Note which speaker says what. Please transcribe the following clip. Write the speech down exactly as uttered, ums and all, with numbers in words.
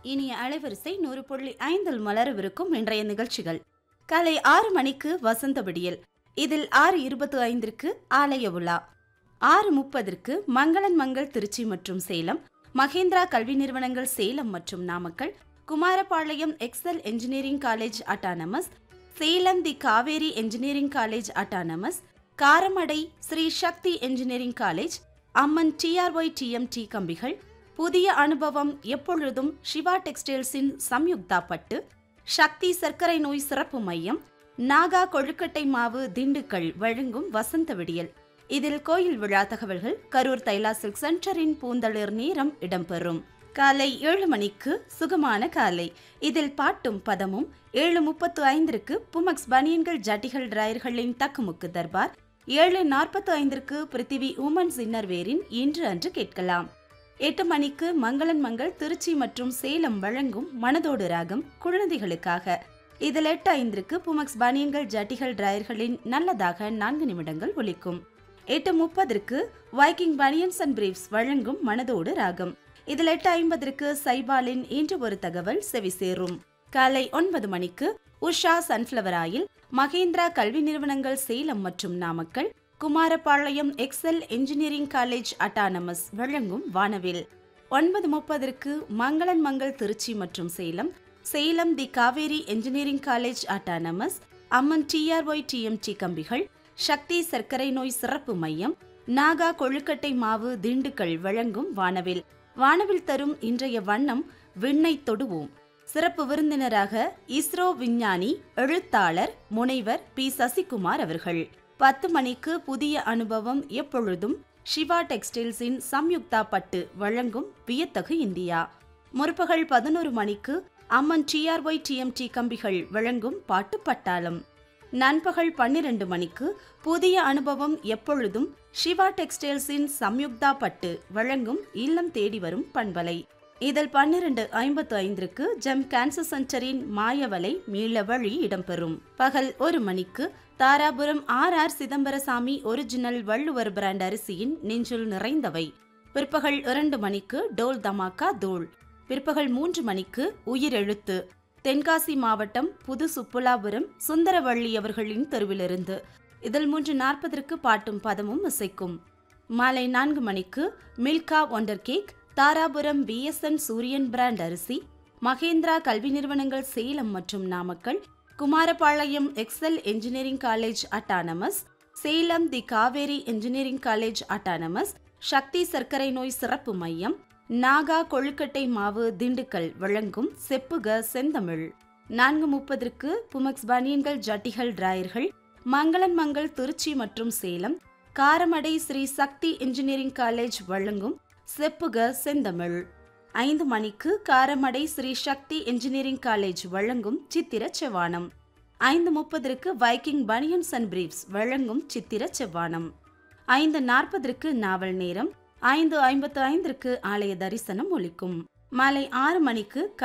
Speaker 1: இனிய அலைவரிசை நூறு புள்ளி ஐந்தில் மலரவிருக்கும் இன்றைய நிகழ்ச்சிகள். காலை ஆறு மணிக்கு வசந்த விடியல். இதில் ஆறு இருபத்தி ஐந்திற்கு ஆலய உலா, ஆறு முப்பதற்கு மங்களன் மங்கள் திருச்சி மற்றும் சேலம், மகேந்திரா கல்வி நிறுவனங்கள் சேலம் மற்றும் Namakkal, Kumarapalayam XL engineering college autonomous, Salem தி Kaveri engineering college autonomous, Karamadai Sri சக்தி என்ஜினியரிங் காலேஜ், அம்மன் டிஆர்ஒய் டிஎம்டி கம்பிகள், புதிய அனுபவம் எப்பொழுதும் சிவா டெக்ஸ்டைல்ஸின் சம்யுக்தா பட்டு, சக்தி சர்க்கரை நோய் சிறப்பு மையம், நாகா கொழுக்கட்டை மாவு திண்டுக்கல் வழங்கும் வசந்த விடியல். இதில் கோயில் விழா தகவல்கள், கரூர் தைலா சில்க் சென்டரின் பூந்தளிர் நேரம் இடம்பெறும். காலை ஏழு மணிக்கு சுகமான காலை. இதில் பாட்டும் பதமும். ஏழு முப்பத்து ஐந்திற்கு புமக்ஸ் பனியன்கள் ஜட்டிகள் டிராயர்களின் தக்குமுக்கு தர்பார். ஏழு நாற்பத்து ஐந்திற்கு பிருத்திவி உமன்ஸ் இன்னர்வேரின் இன்று அன்று கேட்கலாம். எட்டு மணிக்கு மங்களன் மங்கள் திருச்சி மற்றும் சேலம் வழங்கும் மனதோடு ராகம் குழந்தைகளுக்காக. இதில் எட்டு ஐந்திற்கு புமக்ஸ் பனியன்கள் ஜட்டிகள் டிராயர்களின் நல்லதாக நான்கு நிமிடங்கள் ஒலிக்கும். எட்டு முப்பதற்கு வைக்கிங் பனியன்ஸ் அண்ட் பிரீஃப்ஸ் வழங்கும் மனதோடு ராகம். இதில் எட்டு ஐம்பதற்கு சைபாலின் இன்று ஒரு தகவல் செவி சேரும். காலை ஒன்பது மணிக்கு உஷா சன்ஃபிளவர் ஆயில், மகேந்திரா கல்வி நிறுவனங்கள் சேலம் மற்றும் Namakkal, Kumarapalayam XL engineering college autonomous வழங்கும் வானவில். ஒன்பது முப்பதற்கு மங்களன் மங்கள் திருச்சி மற்றும் சேலம், சேலம் தி காவேரி என்ஜினியரிங் காலேஜ் அட்டானமஸ், அம்மன் டிஆர்ஒய் டிஎம்டி கம்பிகள், சக்தி சர்க்கரை நோய் சிறப்பு மையம், நாகா கொழுக்கட்டை மாவு திண்டுக்கல் வழங்கும் வானவில். வானவில் தரும் இன்றைய வண்ணம் விண்ணை தொடுவோம். சிறப்பு விருந்தினராக இஸ்ரோ விஞ்ஞானி எழுத்தாளர் முனைவர் பி சசிகுமார் அவர்கள். பத்து மணிக்கு புதிய அனுபவம் எப்பொழுதும் சிவா டெக்ஸ்டைல்ஸின் சம்யுக்தா பட்டு வழங்கும் வியத்தகு இந்தியா. முற்பகல் பதினோரு மணிக்கு அம்மன் டிஆர்ஒய் டிஎம்டி கம்பிகள் வழங்கும் பாட்டு பட்டாளம். நண்பகல் பன்னிரண்டு மணிக்கு புதிய அனுபவம் எப்பொழுதும் சிவா டெக்ஸ்டைல்ஸின் சம்யுக்தா பட்டு வழங்கும் இல்லம் தேடி வரும் பண்பலை. இதில் பன்னிரண்டு ஐம்பத்து ஐந்திற்கு ஜெம் கேன்சர் சென்டரின் மாயவலை மீளவழி இடம்பெறும். பகல் ஒரு மணிக்கு Dharapuram R R Chidambarasamy original Valluvar brand அரிசியின் நெஞ்சில் நிறைந்தவை. பிற்பகல் இரண்டு மணிக்கு டோல் தமாக்கா தோல். பிற்பகல் மூன்று மணிக்கு உயிரெழுத்து, தென்காசி மாவட்டம் புது சுப்புலாபுரம் சுந்தரவள்ளி அவர்களின் தெருவிலிருந்து. இதில் மூன்று நாற்பதற்கு பாட்டும் பதமும் இசைக்கும். மாலை நான்கு மணிக்கு Milkha wonder cake, Dharapuram BSN சூரியன் பிராண்ட் அரிசி, மகேந்திரா கல்வி நிறுவனங்கள் சேலம் மற்றும் Namakkal, Kumarapalayam XL engineering college autonomous, Salem தி காவேரி என்ஜினியரிங் காலேஜ் அட்டானமஸ், சக்தி சர்க்கரை நோய் சிறப்பு மையம், நாகா கொழுக்கட்டை மாவு திண்டுக்கல் வழங்கும் செப்புக செந்தமிழ். நான்கு முப்பதற்கு புமக்ஸ் பனியன்கள் ஜட்டிகள் டிராயர்கள், மங்களன் மங்கள் திருச்சி மற்றும் சேலம், காரமடை ஸ்ரீ சக்தி என்ஜினியரிங் காலேஜ் வழங்கும் செப்புக செந்தமிழ். ஐந்து மணிக்கு காரமடை ஸ்ரீ சக்தி என்ஜினியரிங் காலேஜ் வழங்கும் சித்திர செவ்வானம். ஐந்து முப்பதற்கு வைக்கிங் பனியன்ஸ் அண்ட் பிரீஃப்ஸ் வழங்கும் சித்திர செவ்வானம். ஐந்து நாற்பதற்கு நாவல் நேரம். ஐந்து ஐம்பத்து ஐந்திற்கு ஆலய தரிசனம் ஒலிக்கும். மாலை ஆறு மணிக்கு